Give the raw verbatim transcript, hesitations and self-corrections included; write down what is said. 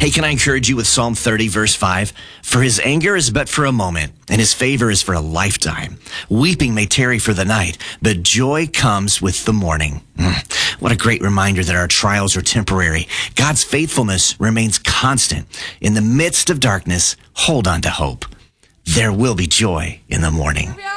Hey, can I encourage you with Psalm thirty, verse five? For his anger is but for a moment, and his favor is for a lifetime. Weeping may tarry for the night, but joy comes with the morning. Mm. What a great reminder that our trials are temporary. God's faithfulness remains constant. In the midst of darkness, hold on to hope. There will be joy in the morning.